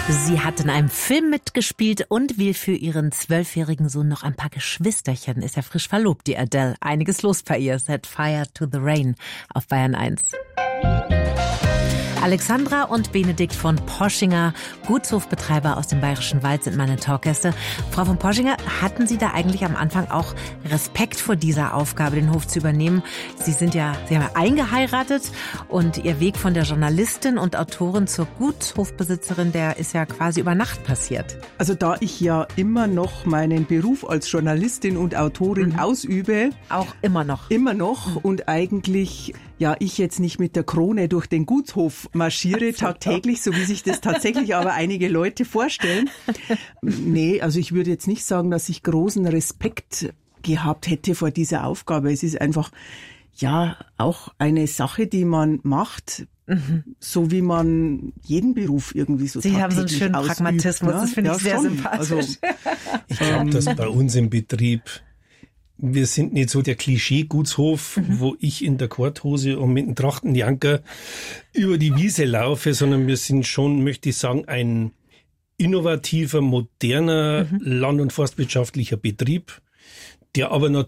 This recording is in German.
Sie hat in einem Film mitgespielt und will für ihren 12-jährigen Sohn noch ein paar Geschwisterchen. Ist ja frisch verlobt, die Adele. Einiges los bei ihr. Set Fire to the Rain auf Bayern 1. Alexandra und Benedikt von Poschinger, Gutshofbetreiber aus dem Bayerischen Wald, sind meine Talkgäste. Frau von Poschinger, hatten Sie da eigentlich am Anfang auch Respekt vor dieser Aufgabe, den Hof zu übernehmen? Sie haben ja eingeheiratet und Ihr Weg von der Journalistin und Autorin zur Gutshofbesitzerin, der ist ja quasi über Nacht passiert. Also da ich ja immer noch meinen Beruf als Journalistin und Autorin ausübe. Auch immer noch. Immer noch und eigentlich... Ja, ich jetzt nicht mit der Krone durch den Gutshof marschiere tagtäglich, so wie sich das tatsächlich aber einige Leute vorstellen. Nee, also ich würde jetzt nicht sagen, dass ich großen Respekt gehabt hätte vor dieser Aufgabe. Es ist einfach, ja, auch eine Sache, die man macht, so wie man jeden Beruf irgendwie so Sie tagtäglich haben so einen schönen ausübt, Pragmatismus, ne? das finde ich sehr schon. sympathisch. Also, ich glaube, dass bei uns im Betrieb, wir sind nicht so der Klischee-Gutshof, wo ich in der Korthose und mit dem Trachtenjanker über die Wiese laufe, sondern wir sind schon, möchte ich sagen, ein innovativer, moderner land- und forstwirtschaftlicher Betrieb, der aber natürlich